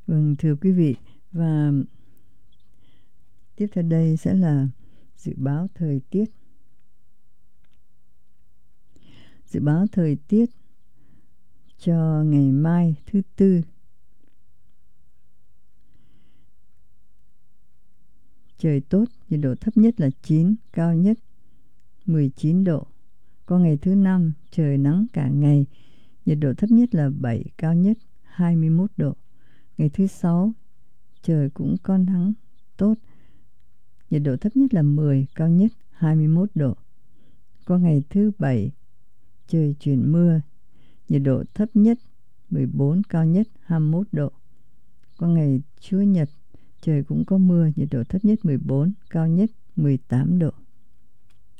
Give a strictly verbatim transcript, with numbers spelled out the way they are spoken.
Vâng, thưa quý vị, và tiếp theo đây sẽ là dự báo thời tiết. Dự báo thời tiết cho ngày mai thứ Tư. Trời tốt, nhiệt độ thấp nhất là chín, cao nhất mười chín độ. Có ngày thứ Năm, trời nắng cả ngày, nhiệt độ thấp nhất là bảy, cao nhất hai mươi mốt độ. Ngày thứ Sáu, trời cũng có nắng tốt, nhiệt độ thấp nhất là mười, cao nhất hai mươi mốt độ. Có ngày thứ Bảy, trời chuyển mưa, nhiệt độ thấp nhất mười bốn, cao nhất hai mươi mốt độ. Có ngày Chủ nhật, trời cũng có mưa, nhiệt độ thấp nhất mười bốn, cao nhất mười tám độ.